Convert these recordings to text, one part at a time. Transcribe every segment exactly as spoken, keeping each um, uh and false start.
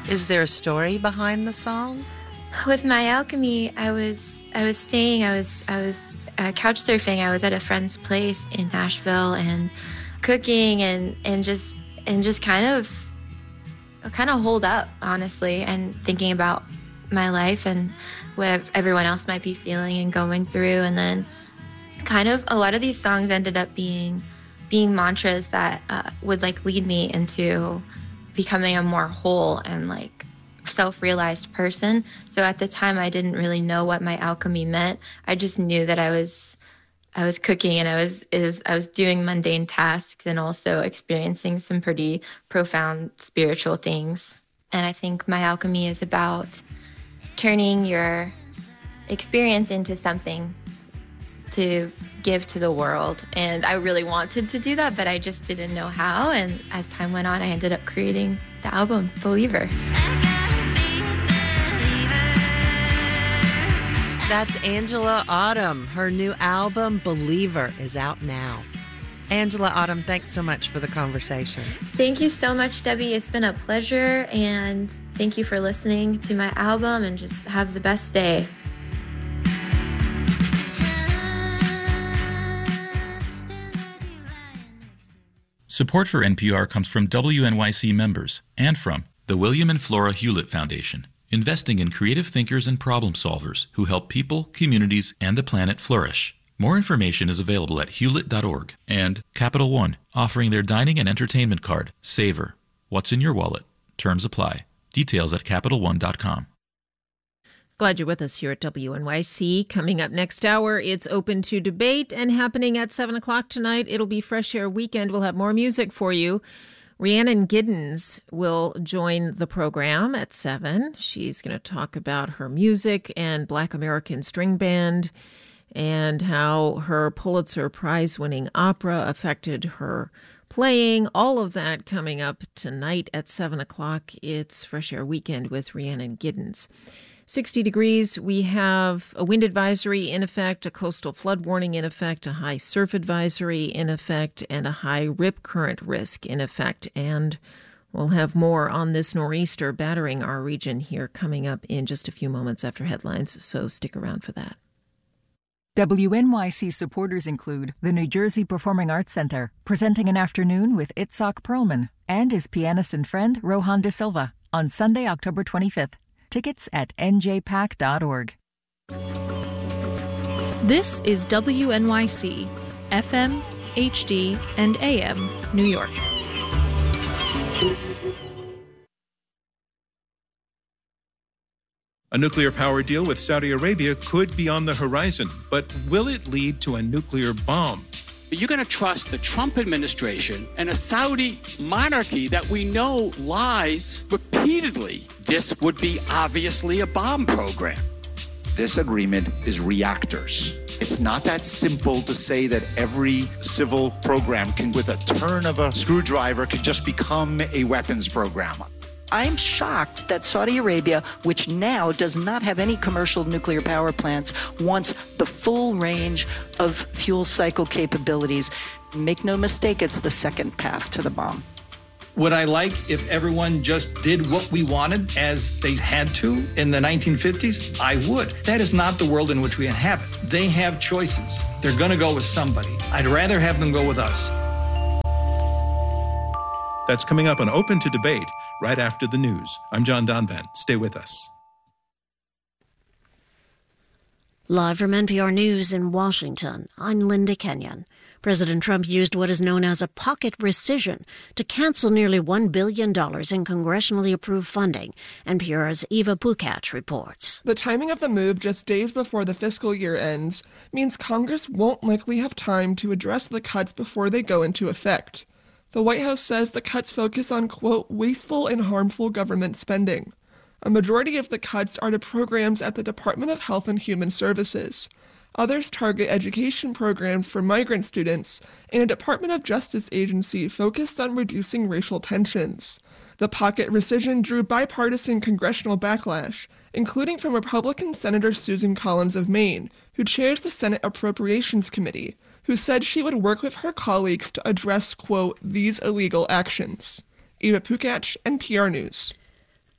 Is there a story behind the song? With My Alchemy, I was I was staying, I was I was uh, couch surfing. I was at a friend's place in Nashville and cooking and, and just and just kind of kind of holed up, honestly, and thinking about my life and what everyone else might be feeling and going through. And then kind of a lot of these songs ended up being being mantras that uh, would like lead me into becoming a more whole and like self-realized person. So at the time I didn't really know what my alchemy meant. I just knew that I was I was cooking and I was, it was I was doing mundane tasks and also experiencing some pretty profound spiritual things. And I think my alchemy is about turning your experience into something to give to the world. And I really wanted to do that, but I just didn't know how. And as time went on, I ended up creating the album Believer. That's Angela Autumn. Her new album, Believer, is out now. Angela Autumn, thanks so much for the conversation. Thank you so much, Debbie. It's been a pleasure, and thank you for listening to my album, and just have the best day. Support for N P R comes from W N Y C members and from the William and Flora Hewlett Foundation, investing in creative thinkers and problem solvers who help people, communities, and the planet flourish. More information is available at hewlett dot org. And Capital One, offering their dining and entertainment card, Savor. What's in your wallet? Terms apply. Details at capital one dot com. Glad you're with us here at W N Y C. Coming up next hour, it's open to debate, and happening at seven o'clock tonight, it'll be Fresh Air Weekend. We'll have more music for you. Rhiannon Giddens will join the program at seven. She's going to talk about her music and Black American String Band and how her Pulitzer Prize-winning opera affected her playing. All of that coming up tonight at seven o'clock. It's Fresh Air Weekend with Rhiannon Giddens. sixty degrees, we have a wind advisory in effect, a coastal flood warning in effect, a high surf advisory in effect, and a high rip current risk in effect. And we'll have more on this nor'easter battering our region here coming up in just a few moments after headlines, so stick around for that. W N Y C supporters include the New Jersey Performing Arts Center, presenting an afternoon with Itzhak Perlman and his pianist and friend Rohan De Silva on Sunday, October twenty-fifth. Tickets at n j pac dot org. This is W N Y C, F M, H D, and A M, New York. A nuclear power deal with Saudi Arabia could be on the horizon, but will it lead to a nuclear bomb? You're going to trust the Trump administration and a Saudi monarchy that we know lies repeatedly. This would be obviously a bomb program. This agreement is reactors. It's not that simple to say that every civil program can, with a turn of a screwdriver, can just become a weapons program. I'm shocked that Saudi Arabia, which now does not have any commercial nuclear power plants, wants the full range of fuel cycle capabilities. Make no mistake, it's the second path to the bomb. Would I like if everyone just did what we wanted as they had to in the nineteen fifties? I would. That is not the world in which we inhabit. They have choices. They're going to go with somebody. I'd rather have them go with us. That's coming up on Open to Debate right after the news. I'm John Donvan. Stay with us. Live from N P R News in Washington, I'm Linda Kenyon. President Trump used what is known as a pocket rescission to cancel nearly one billion dollars in congressionally approved funding. N P R's Eva Pukach reports. The timing of the move just days before the fiscal year ends means Congress won't likely have time to address the cuts before they go into effect. The White House says the cuts focus on, quote, wasteful and harmful government spending. A majority of the cuts are to programs at the Department of Health and Human Services. Others target education programs for migrant students and a Department of Justice agency focused on reducing racial tensions. The pocket rescission drew bipartisan congressional backlash, including from Republican Senator Susan Collins of Maine, who chairs the Senate Appropriations Committee, who said she would work with her colleagues to address, quote, these illegal actions. Eva Pukach, N P R News.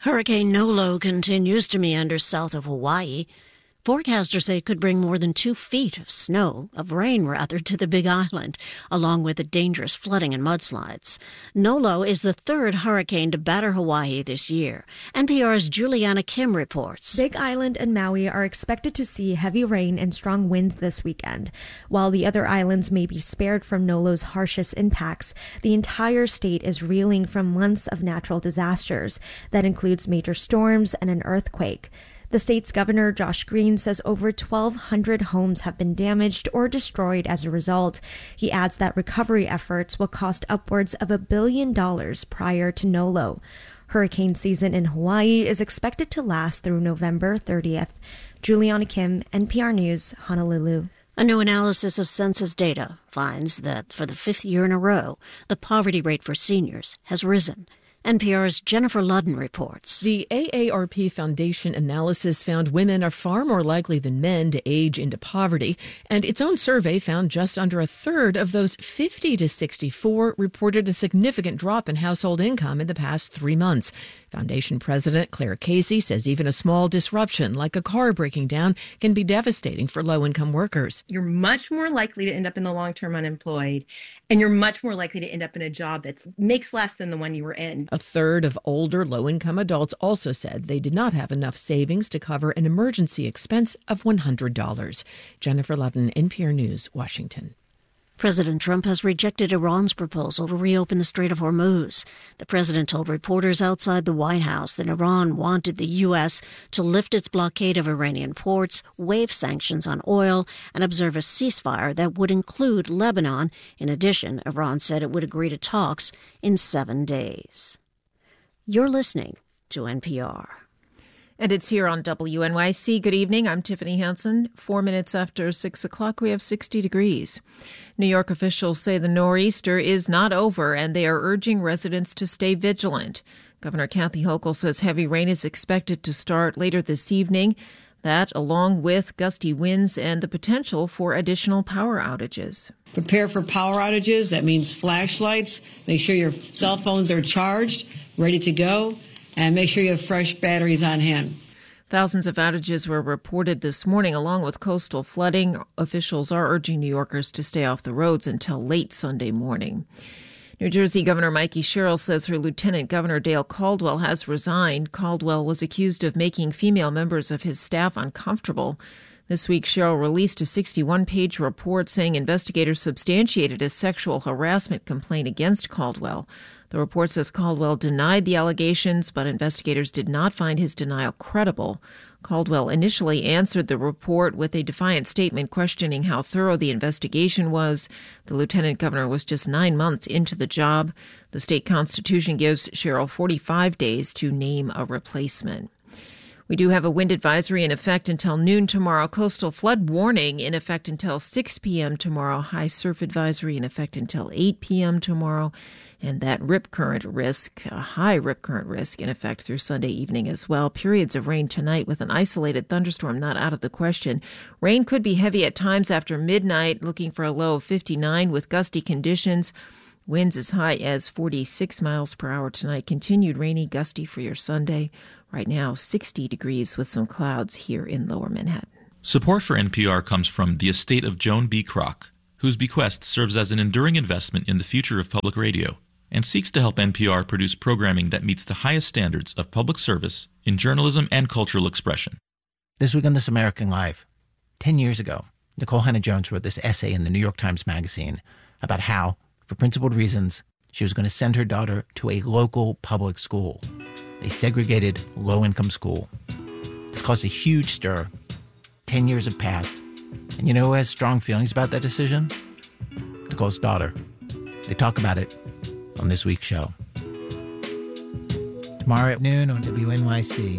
Hurricane Nolo continues to meander south of Hawaii. Forecasters say it could bring more than two feet of snow, of rain rather, to the Big Island, along with the dangerous flooding and mudslides. Nolo is the third hurricane to batter Hawaii this year. N P R's Juliana Kim reports. Big Island and Maui are expected to see heavy rain and strong winds this weekend. While the other islands may be spared from Nolo's harshest impacts, the entire state is reeling from months of natural disasters. That includes major storms and an earthquake. The state's governor, Josh Green, says over twelve hundred homes have been damaged or destroyed as a result. He adds that recovery efforts will cost upwards of a billion dollars prior to Nolo. Hurricane season in Hawaii is expected to last through November thirtieth. Juliana Kim, N P R News, Honolulu. A new analysis of census data finds that for the fifth year in a row, the poverty rate for seniors has risen. N P R's Jennifer Ludden reports. The A A R P Foundation analysis found women are far more likely than men to age into poverty, and its own survey found just under a third of those fifty to sixty-four reported a significant drop in household income in the past three months. Foundation President Claire Casey says even a small disruption, like a car breaking down, can be devastating for low-income workers. You're much more likely to end up in the long-term unemployed, and you're much more likely to end up in a job that makes less than the one you were in. A third of older low-income adults also said they did not have enough savings to cover an emergency expense of one hundred dollars. Jennifer Ludden, N P R News, Washington. President Trump has rejected Iran's proposal to reopen the Strait of Hormuz. The president told reporters outside the White House that Iran wanted the U S to lift its blockade of Iranian ports, waive sanctions on oil, and observe a ceasefire that would include Lebanon. In addition, Iran said it would agree to talks in seven days. You're listening to N P R. And it's here on W N Y C. Good evening. I'm Tiffany Hansen. Four minutes after six o'clock, we have sixty degrees. New York officials say the nor'easter is not over, and they are urging residents to stay vigilant. Governor Kathy Hochul says heavy rain is expected to start later this evening. That, along with gusty winds and the potential for additional power outages. Prepare for power outages. That means flashlights. Make sure your cell phones are charged, ready to go, and make sure you have fresh batteries on hand. Thousands of outages were reported this morning, along with coastal flooding. Officials are urging New Yorkers to stay off the roads until late Sunday morning. New Jersey Governor Mikey Sherrill says her Lieutenant Governor Dale Caldwell has resigned. Caldwell was accused of making female members of his staff uncomfortable. This week, Sherrill released a sixty-one page report saying investigators substantiated a sexual harassment complaint against Caldwell. The report says Caldwell denied the allegations, but investigators did not find his denial credible. Caldwell initially answered the report with a defiant statement questioning how thorough the investigation was. The lieutenant governor was just nine months into the job. The state constitution gives Sherrill forty-five days to name a replacement. We do have a wind advisory in effect until noon tomorrow. Coastal flood warning in effect until six p.m. tomorrow. High surf advisory in effect until eight p.m. tomorrow. And that rip current risk, a high rip current risk in effect through Sunday evening as well. Periods of rain tonight with an isolated thunderstorm not out of the question. Rain could be heavy at times after midnight, looking for a low of fifty-nine with gusty conditions. Winds as high as forty-six miles per hour tonight. Continued rainy, gusty for your Sunday. Right now, sixty degrees with some clouds here in Lower Manhattan. Support for N P R comes from the estate of Joan B. Kroc, whose bequest serves as an enduring investment in the future of public radio and seeks to help N P R produce programming that meets the highest standards of public service in journalism and cultural expression. This week on This American Life, ten years ago, Nicole Hannah-Jones wrote this essay in the New York Times Magazine about how, for principled reasons, she was going to send her daughter to a local public school, a segregated, low-income school. This caused a huge stir. Ten years have passed. And you know who has strong feelings about that decision? Nicole's daughter. They talk about it on this week's show. Tomorrow at noon on W N Y C.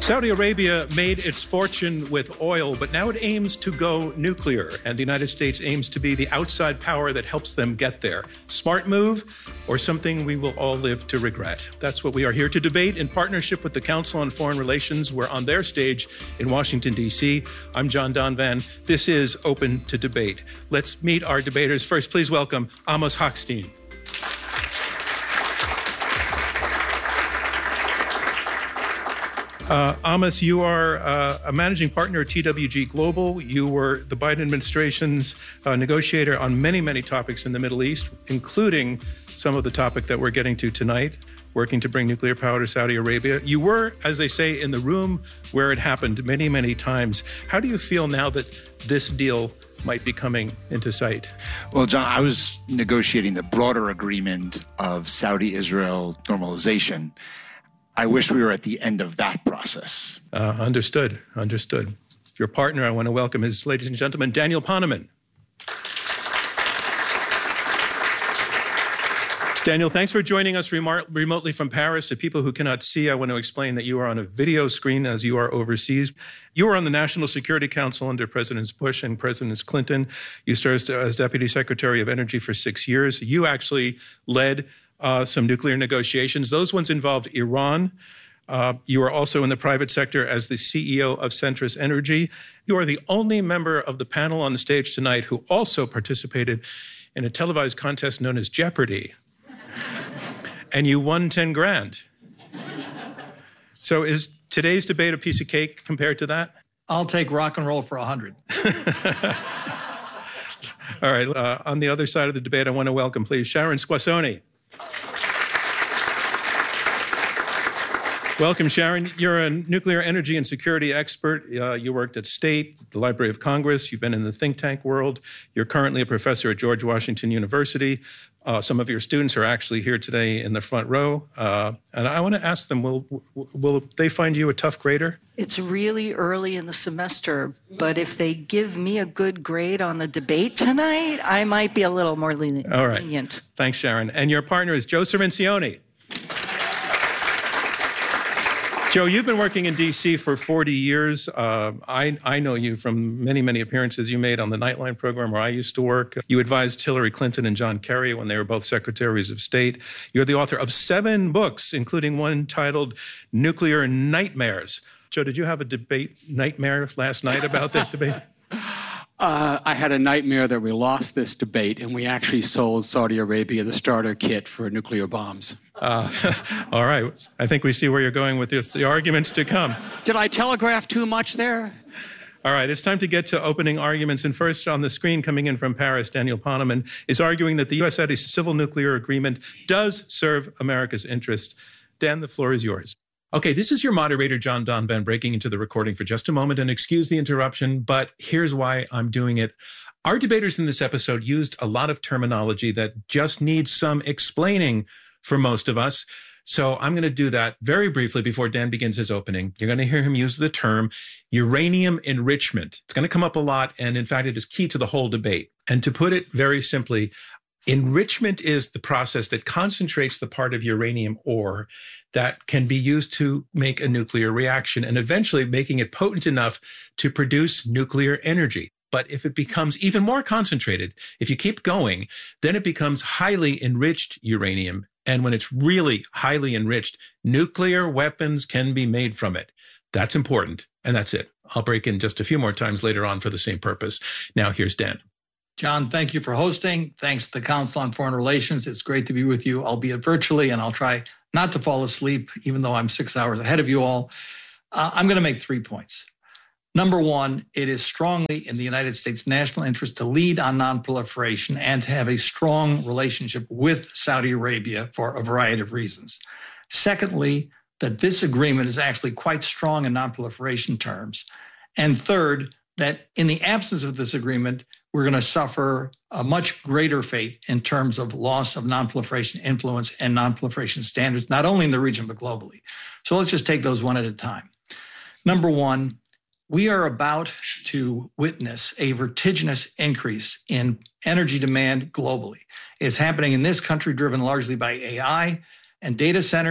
Saudi Arabia made its fortune with oil, but now it aims to go nuclear, and the United States aims to be the outside power that helps them get there. Smart move, or something we will all live to regret? That's what we are here to debate in partnership with the Council on Foreign Relations. We're on their stage in Washington, D C. I'm John Donvan. This is Open to Debate. Let's meet our debaters. First, please welcome Amos Hochstein. Uh, Amos, you are uh, a managing partner at T W G Global. You were the Biden administration's uh, negotiator on many, many topics in the Middle East, including some of the topic that we're getting to tonight, working to bring nuclear power to Saudi Arabia. You were, as they say, in the room where it happened many, many times. How do you feel now that this deal might be coming into sight? Well, John, I was negotiating the broader agreement of Saudi-Israel normalization. I wish we were at the end of that process. Uh, understood, understood. Your partner, I want to welcome is, ladies and gentlemen, Daniel Poneman. Daniel, thanks for joining us remar- remotely from Paris. To people who cannot see, I want to explain that you are on a video screen as you are overseas. You were on the National Security Council under Presidents Bush and Presidents Clinton. You served as Deputy Secretary of Energy for six years. You actually led Uh, some nuclear negotiations. Those ones involved Iran. Uh, you are also in the private sector as the C E O of Centrus Energy. You are the only member of the panel on the stage tonight who also participated in a televised contest known as Jeopardy. And you won ten grand. So is today's debate a piece of cake compared to that? I'll take rock and roll for a hundred. All right. Uh, on the other side of the debate, I want to welcome, please, Sharon Squassoni. Welcome, Sharon. You're a nuclear energy and security expert. Uh, you worked at State, the Library of Congress. You've been in the think tank world. You're currently a professor at George Washington University. Uh, some of your students are actually here today in the front row. Uh, and I want to ask them, will, will they find you a tough grader? It's really early in the semester, but if they give me a good grade on the debate tonight, I might be a little more lenient. All right. Thanks, Sharon. And your partner is Joe Cirincione. Joe, you've been working in D C for forty years. Uh, I, I know you from many, many appearances you made on the Nightline program where I used to work. You advised Hillary Clinton and John Kerry when they were both secretaries of state. You're the author of seven books, including one titled Nuclear Nightmares. Joe, did you have a debate nightmare last night about this debate? Uh, I had a nightmare that we lost this debate and we actually sold Saudi Arabia the starter kit for nuclear bombs. Uh, all right. I think we see where you're going with this, the arguments to come. Did I telegraph too much there? All right. It's time to get to opening arguments. And first on the screen coming in from Paris, Daniel Poneman is arguing that the U S Saudi civil nuclear agreement does serve America's interests. Dan, the floor is yours. Okay, this is your moderator, John Donvan, breaking into the recording for just a moment, and excuse the interruption, but here's why I'm doing it. Our debaters in this episode used a lot of terminology that just needs some explaining for most of us. So I'm going to do that very briefly before Dan begins his opening. You're going to hear him use the term uranium enrichment. It's going to come up a lot, and in fact, it is key to the whole debate. And to put it very simply, enrichment is the process that concentrates the part of uranium ore that can be used to make a nuclear reaction and eventually making it potent enough to produce nuclear energy. But if it becomes even more concentrated, if you keep going, then it becomes highly enriched uranium. And when it's really highly enriched, nuclear weapons can be made from it. That's important. And that's it. I'll break in just a few more times later on for the same purpose. Now here's Dan. John, thank you for hosting. Thanks to the Council on Foreign Relations. It's great to be with you, albeit virtually, and I'll try not to fall asleep, even though I'm six hours ahead of you all. Uh, I'm going to make three points. Number one, it is strongly in the United States' national interest to lead on nonproliferation and to have a strong relationship with Saudi Arabia for a variety of reasons. Secondly, that this agreement is actually quite strong in nonproliferation terms. And third, that in the absence of this agreement, we're going to suffer a much greater fate in terms of loss of nonproliferation influence and nonproliferation standards, not only in the region, but globally. So let's just take those one at a time. Number one, we are about to witness a vertiginous increase in energy demand globally. It's happening in this country, driven largely by A I and data centers.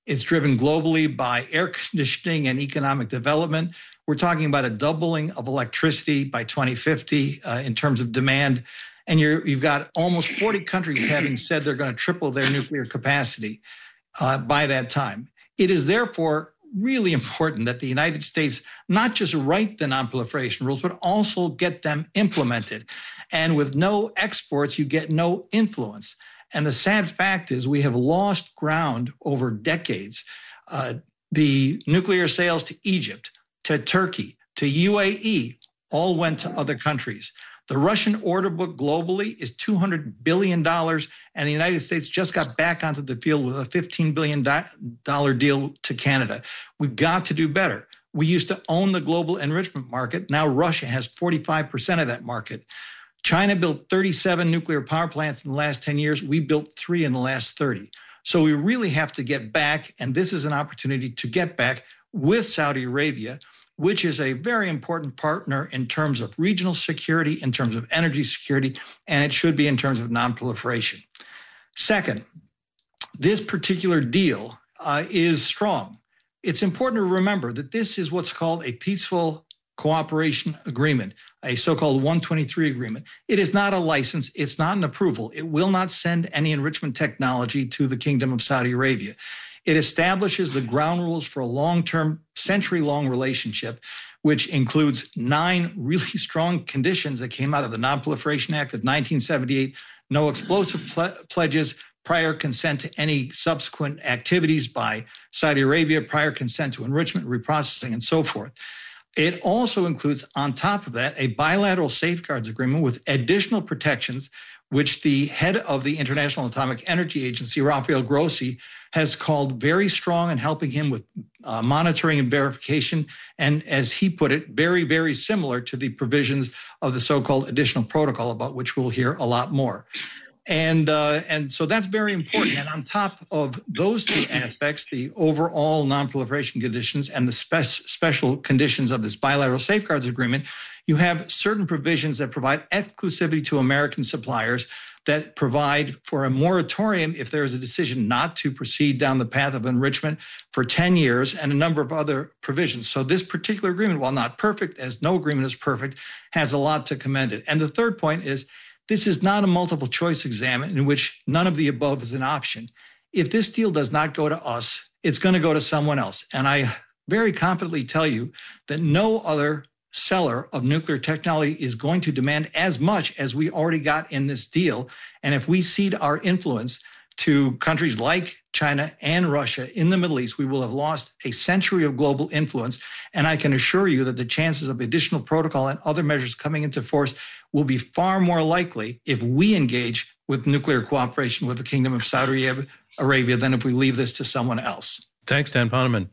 It's driven globally by air conditioning and economic development. We're talking about a doubling of electricity by twenty fifty uh, in terms of demand. And you're, you've got almost forty countries having said they're going to triple their nuclear capacity uh, by that time. It is therefore really important that the United States not just write the non-proliferation rules, but also get them implemented. And with no exports, you get no influence. And the sad fact is we have lost ground over decades. Uh, the nuclear sales to Egypt, to Turkey, to U A E all went to other countries. The Russian order book globally is two hundred billion dollars, and the United States just got back onto the field with a fifteen billion dollars deal to Canada. We've got to do better. We used to own the global enrichment market. Now Russia has forty-five percent of that market. China built thirty-seven nuclear power plants in the last ten years. We built three in the last thirty. So we really have to get back, and this is an opportunity to get back with Saudi Arabia, which is a very important partner in terms of regional security, in terms of energy security, and it should be in terms of non-proliferation. Second, this particular deal uh, is strong. It's important to remember that this is what's called a peaceful cooperation agreement, a so-called one twenty-three agreement. It is not a license. It's not an approval. It will not send any enrichment technology to the Kingdom of Saudi Arabia. It establishes the ground rules for a long-term, century-long relationship, which includes nine really strong conditions that came out of the Non-Proliferation Act of nineteen seventy-eight, no explosive ple- pledges, prior consent to any subsequent activities by Saudi Arabia, prior consent to enrichment, reprocessing, and so forth. It also includes, on top of that, a bilateral safeguards agreement with additional protections, which the head of the International Atomic Energy Agency, Rafael Grossi, has called very strong in helping him with uh, monitoring and verification. And as he put it, very, very similar to the provisions of the so-called additional protocol, about which we'll hear a lot more. And uh, and so that's very important. And on top of those two aspects, the overall non-proliferation conditions and the spe- special conditions of this bilateral safeguards agreement, you have certain provisions that provide exclusivity to American suppliers, that provide for a moratorium if there is a decision not to proceed down the path of enrichment for ten years, and a number of other provisions. So this particular agreement, while not perfect, as no agreement is perfect, has a lot to commend it. And the third point is, this is not a multiple choice exam in which none of the above is an option. If this deal does not go to us, it's going to go to someone else. And I very confidently tell you that no other seller of nuclear technology is going to demand as much as we already got in this deal. And if we cede our influence to countries like China and Russia in the Middle East, we will have lost a century of global influence. And I can assure you that the chances of additional protocol and other measures coming into force will be far more likely if we engage with nuclear cooperation with the Kingdom of Saudi Arabia than if we leave this to someone else. Thanks, Dan Poneman.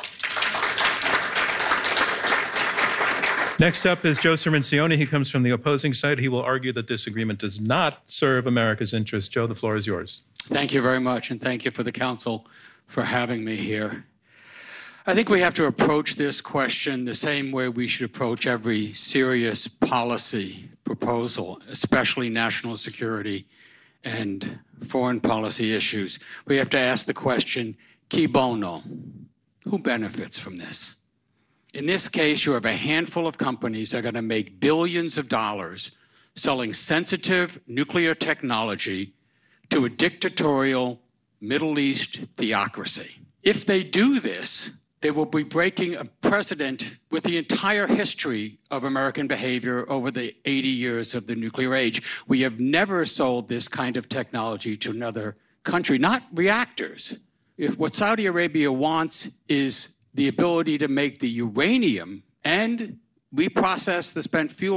Next up is Joe Cirincione. He comes from the opposing side. He will argue that this agreement does not serve America's interests. Joe, the floor is yours. Thank you very much, and thank you for the council for having me here. I think we have to approach this question the same way we should approach every serious policy proposal, especially national security and foreign policy issues. We have to ask the question, qui bono? Who benefits from this? In this case, you have a handful of companies that are going to make billions of dollars selling sensitive nuclear technology to a dictatorial Middle East theocracy. If they do this, they will be breaking a precedent with the entire history of American behavior over the eighty years of the nuclear age. We have never sold this kind of technology to another country, not reactors. If what Saudi Arabia wants is the ability to make the uranium and reprocess the spent fuel